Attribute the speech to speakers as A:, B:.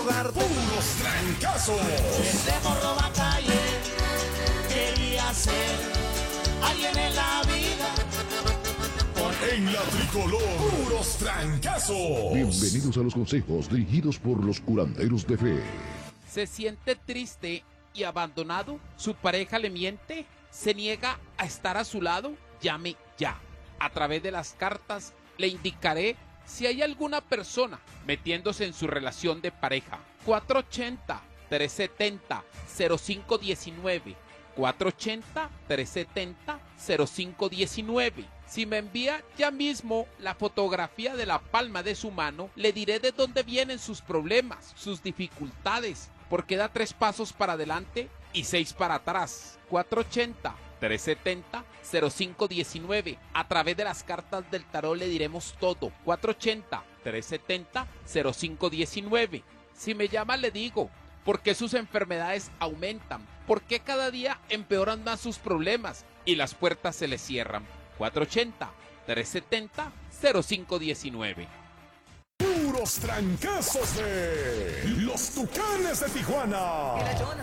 A: rogarte.
B: Puros trancazos.
A: Ese morro va a calle, quería ser alguien en la vida.
B: En la tricolor, puros trancazos.
C: Bienvenidos a los consejos dirigidos por los curanderos de fe.
D: ¿Se siente triste y abandonado? ¿Su pareja le miente? ¿Se niega a estar a su lado? Llame ya. A través de las cartas le indicaré si hay alguna persona metiéndose en su relación de pareja. 480-370-0519. 480-370-0519. Si me envía ya mismo la fotografía de la palma de su mano, le diré de dónde vienen sus problemas, sus dificultades, porque da 3 pasos para adelante y 6 para atrás. 480-370-0519. A través de las cartas del tarot le diremos todo. 480-370-0519. Si me llama le digo por qué sus enfermedades aumentan, por qué cada día empeoran más sus problemas y las puertas se le cierran. 480-370-0519.
B: Puros trancazos de los Tucanes de Tijuana.